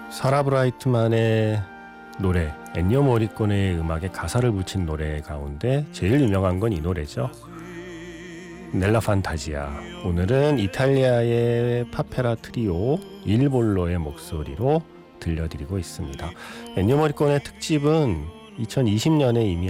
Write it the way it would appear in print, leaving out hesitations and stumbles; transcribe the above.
사라 브라이트만의 노래, 엔니오 모리코네의 음악에 가사를 붙인 노래 가운데 제일 유명한 건 이 노래죠. 넬라 판타지아. 오늘은 이탈리아의 파페라 트리오 일볼로의 목소리로 들려드리고 있습니다. 엔니오 모리코네 특집은 2020년에 이미